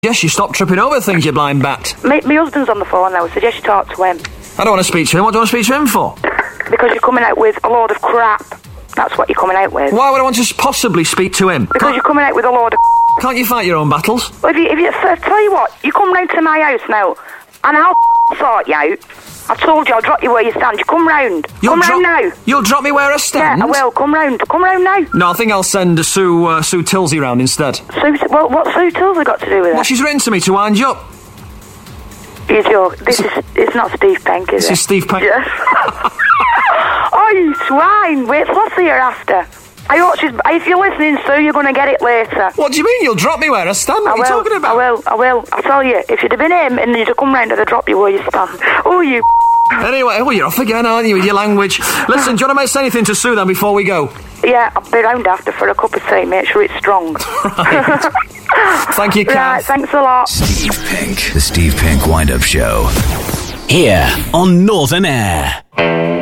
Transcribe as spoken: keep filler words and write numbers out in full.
Yes, you stop tripping over things, you blind bat. My, my husband's on the phone now. I suggest you talk to him. I don't want to speak to him. What do you want to speak to him for? Because you're coming out with a load of crap. That's what you're coming out with. Why would I want to possibly speak to him? Because Can't, you're coming out with a load of... can't you fight your own battles? Well, if you, if you, I tell you what, you come round to my house now, and I'll sort you out. I told you I'll drop you where you stand. You come round. You'll come dro- round now. You'll drop me where I stand? Yeah, I will. Come round. Come round now. No, I think I'll send Sue uh, Sue Tilsey round instead. Sue, well, what's Sue Tilsey got to do with Well, it? she's written to me to wind you up. Is your... This is... It's not Steve Penk, is This it? is Steve Penk. Yes. Oh, you swine. Wait till I see her after. I hope she's... If you're listening, Sue, you're going to get it later. What do you mean? You'll drop me where I stand? What I are you will, talking about? I will, I will. I tell you, if you'd have been him and you'd have come round, I'd have dropped you where you stand. Oh, you... Anyway, oh, you're off again, aren't you, with your language? Listen, do you want to say anything to Sue then before we go? Yeah, I'll be round after for a cup of tea. Make sure it's strong. Right. Thank you, Kath. Right, thanks a lot. Steve Pink, the Steve Pink Wind-Up Show. Here on Northern Air.